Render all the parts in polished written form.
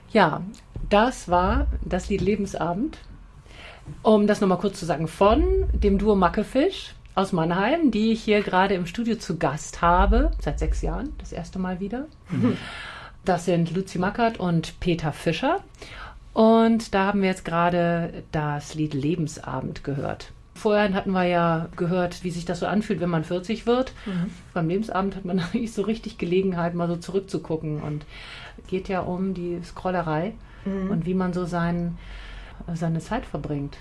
Ja, das war das Lied Lebensabend. Um das nochmal kurz zu sagen, von dem Duo Mackefisch aus Mannheim, die ich hier gerade im Studio zu Gast habe, seit 6 Jahren, das erste Mal wieder. Das sind Luzi Mackert und Peter Fischer. Und da haben wir jetzt gerade das Lied Lebensabend gehört. Vorher hatten wir ja gehört, wie sich das so anfühlt, wenn man 40 wird. Beim Lebensabend hat man eigentlich so richtig Gelegenheit, mal so zurückzugucken. Und es geht ja um die Scrollerei und wie man so seine Zeit verbringt.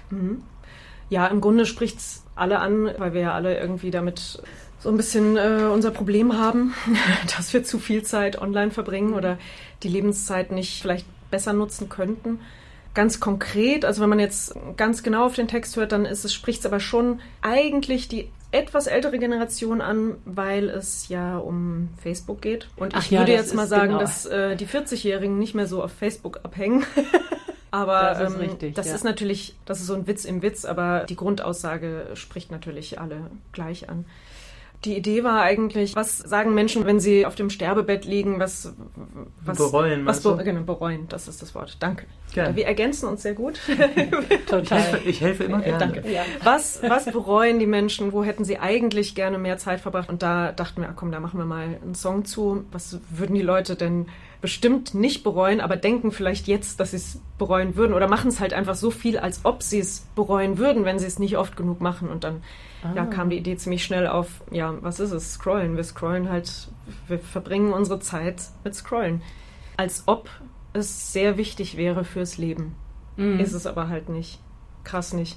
Ja, im Grunde spricht es alle an, weil wir ja alle irgendwie damit so ein bisschen unser Problem haben, dass wir zu viel Zeit online verbringen oder die Lebenszeit nicht vielleicht besser nutzen könnten. Ganz konkret, also wenn man jetzt ganz genau auf den Text hört, dann spricht es aber schon eigentlich die etwas ältere Generation an, weil es ja um Facebook geht. Und ich würde jetzt mal sagen, dass die 40-Jährigen nicht mehr so auf Facebook abhängen. Aber das ist richtig, das ist natürlich, das ist so ein Witz im Witz, aber die Grundaussage spricht natürlich alle gleich an. Die Idee war eigentlich, was sagen Menschen, wenn sie auf dem Sterbebett liegen, was bereuen, genau, bereuen, das ist das Wort. Danke. Gerne. Wir ergänzen uns sehr gut. Total. Ich helfe immer gerne. Danke. Ja. Was bereuen die Menschen? Wo hätten sie eigentlich gerne mehr Zeit verbracht? Und da dachten wir, komm, da machen wir mal einen Song zu. Was würden die Leute denn bestimmt nicht bereuen, aber denken vielleicht jetzt, dass sie es bereuen würden oder machen es halt einfach so viel, als ob sie es bereuen würden, wenn sie es nicht oft genug machen. Und dann kam die Idee ziemlich schnell auf, ja, was ist es? Scrollen. Wir scrollen halt, wir verbringen unsere Zeit mit Scrollen. Als ob es sehr wichtig wäre fürs Leben. Ist es aber halt nicht. Krass nicht.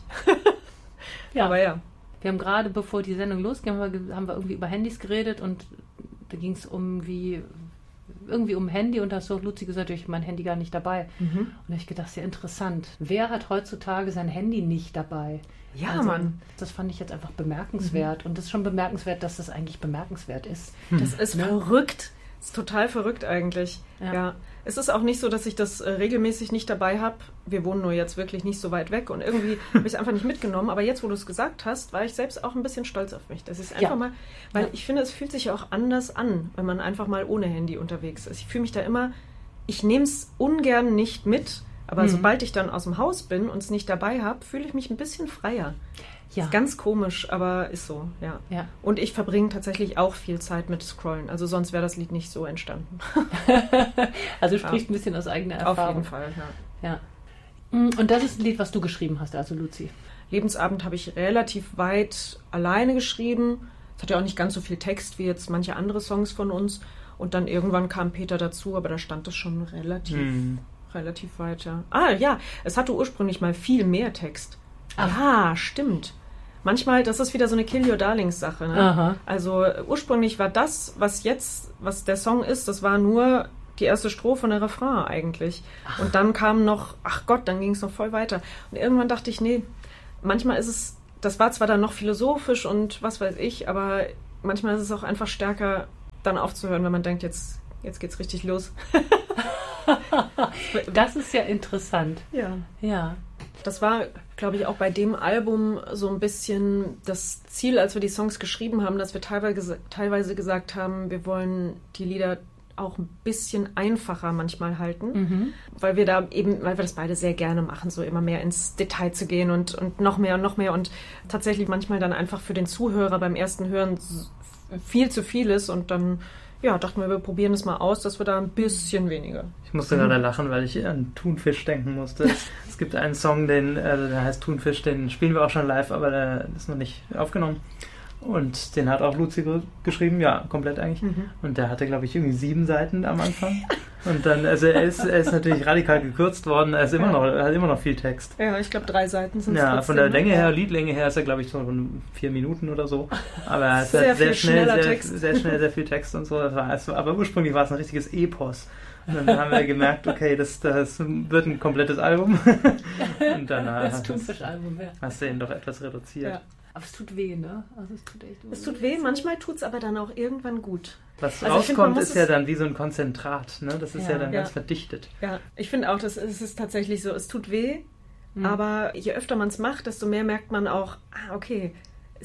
Ja. Aber ja. Wir haben gerade, bevor die Sendung losging, haben wir irgendwie über Handys geredet und da ging es irgendwie um Handy und da hat so Luzi gesagt, ich habe mein Handy gar nicht dabei. Und da habe ich gedacht, sehr interessant. Wer hat heutzutage sein Handy nicht dabei? Ja, also, Mann. Das fand ich jetzt einfach bemerkenswert. Und das ist schon bemerkenswert, dass das eigentlich bemerkenswert ist. Das ist verrückt. Das ist total verrückt eigentlich. Ja. Es ist auch nicht so, dass ich das regelmäßig nicht dabei habe. Wir wohnen nur jetzt wirklich nicht so weit weg und irgendwie habe ich es einfach nicht mitgenommen. Aber jetzt, wo du es gesagt hast, war ich selbst auch ein bisschen stolz auf mich. Das ist einfach mal, weil ich finde, es fühlt sich auch anders an, wenn man einfach mal ohne Handy unterwegs ist. Ich fühle mich da immer, ich nehme es ungern nicht mit, aber sobald ich dann aus dem Haus bin und es nicht dabei habe, fühle ich mich ein bisschen freier. Ja. Ist ganz komisch, aber ist so, ja. Und ich verbringe tatsächlich auch viel Zeit mit Scrollen. Also sonst wäre das Lied nicht so entstanden. Also du sprichst ein bisschen aus eigener Erfahrung. Auf jeden Fall, ja. Und das ist ein Lied, was du geschrieben hast, also Luzi. Lebensabend habe ich relativ weit alleine geschrieben. Es hat ja auch nicht ganz so viel Text wie jetzt manche andere Songs von uns. Und dann irgendwann kam Peter dazu, aber da stand es schon relativ weit, ja. Ah ja, es hatte ursprünglich mal viel mehr Text. Ja, stimmt. Manchmal, das ist wieder so eine Kill Your Darlings Sache. Ne? Also ursprünglich war das, was der Song ist, das war nur die erste Strophe und der Refrain eigentlich. Und dann kam noch, dann ging es noch voll weiter. Und irgendwann dachte ich, nee, manchmal ist es, das war zwar dann noch philosophisch und was weiß ich, aber manchmal ist es auch einfach stärker, dann aufzuhören, wenn man denkt, jetzt geht's richtig los. Das ist ja interessant. Ja. Das war, glaube ich, auch bei dem Album so ein bisschen das Ziel, als wir die Songs geschrieben haben, dass wir teilweise gesagt haben, wir wollen die Lieder auch ein bisschen einfacher manchmal halten, weil wir das beide sehr gerne machen, so immer mehr ins Detail zu gehen und noch mehr und tatsächlich manchmal dann einfach für den Zuhörer beim ersten Hören viel zu viel ist und dann dachten wir probieren es mal aus, dass wir da ein bisschen weniger. Ich musste gerade lachen, weil ich an Thunfisch denken musste. Es gibt einen Song, der heißt Thunfisch, den spielen wir auch schon live, aber der ist noch nicht aufgenommen. Und den hat auch Luzi geschrieben, ja, komplett eigentlich. Und der hatte, glaube ich, irgendwie 7 Seiten am Anfang. Und dann, also er ist natürlich radikal gekürzt worden, er hat immer noch viel Text. Ja, ich glaube 3 Seiten sind es. Ja, von der Länge her, Liedlänge her ist er, glaube ich, so 4 Minuten oder so. Aber er hat sehr schnell sehr viel Text und so. Aber ursprünglich war es ein richtiges Epos. Und dann haben wir gemerkt, okay, das wird ein komplettes Album. Und dann das Thunfisch-Album, hast du ihn doch etwas reduziert. Ja. Aber es tut weh, ne? Also es tut echt weh. Es tut weh, manchmal tut es aber dann auch irgendwann gut. Was rauskommt, ist ja dann wie so ein Konzentrat, ne? Das ist ja dann ganz verdichtet. Ja, ich finde auch, es ist tatsächlich so, es tut weh, aber je öfter man es macht, desto mehr merkt man auch, okay, es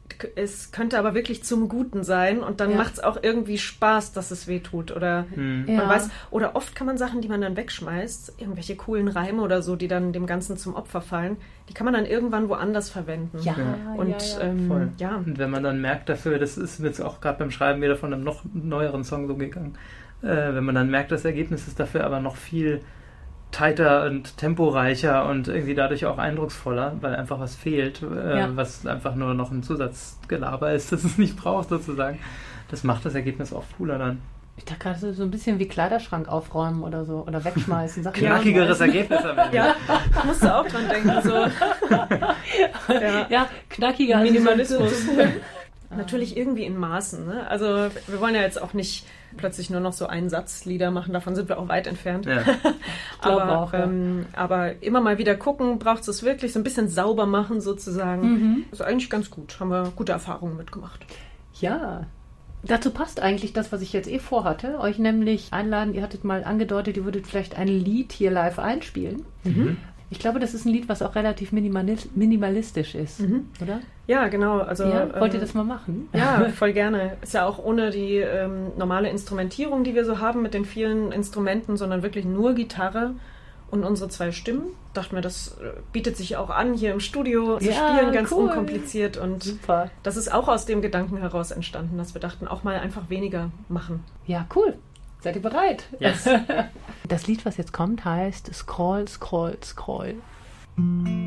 es könnte aber wirklich zum Guten sein und dann macht es auch irgendwie Spaß, dass es weh tut. Oder man weiß, oder oft kann man Sachen, die man dann wegschmeißt, irgendwelche coolen Reime oder so, die dann dem Ganzen zum Opfer fallen, die kann man dann irgendwann woanders verwenden. Und wenn man dann merkt dafür, das ist mir jetzt auch gerade beim Schreiben wieder von einem noch neueren Song so gegangen, wenn man dann merkt, das Ergebnis ist dafür aber noch viel tighter und temporeicher und irgendwie dadurch auch eindrucksvoller, weil einfach was fehlt, was einfach nur noch ein Zusatzgelaber ist, das es nicht braucht sozusagen. Das macht das Ergebnis oft cooler dann. Ich dachte gerade so ein bisschen wie Kleiderschrank aufräumen oder so oder wegschmeißen. Knackigeres Ergebnis am Ende. Ja, ich musste auch dran denken. So. Knackiger Minimalismus. Natürlich irgendwie in Maßen. Ne? Also wir wollen ja jetzt auch nicht plötzlich nur noch so Einsatzlieder machen, davon sind wir auch weit entfernt. Ja. Aber immer mal wieder gucken, braucht es wirklich so ein bisschen sauber machen sozusagen. Das ist eigentlich ganz gut, haben wir gute Erfahrungen mitgemacht. Ja, dazu passt eigentlich das, was ich jetzt vorhatte, euch nämlich einladen, ihr hattet mal angedeutet, ihr würdet vielleicht ein Lied hier live einspielen. Ich glaube, das ist ein Lied, was auch relativ minimalistisch ist, oder? Ja, genau. Also, wollt ihr das mal machen? Ja, voll gerne. Ist ja auch ohne die normale Instrumentierung, die wir so haben mit den vielen Instrumenten, sondern wirklich nur Gitarre und unsere 2 Stimmen. Dachten wir, das bietet sich auch an, hier im Studio zu spielen, ganz unkompliziert. Und super. Das ist auch aus dem Gedanken heraus entstanden, dass wir dachten, auch mal einfach weniger machen. Ja, cool. Seid ihr bereit? Yes. Das Lied, was jetzt kommt, heißt Scroll, Scroll, Scroll.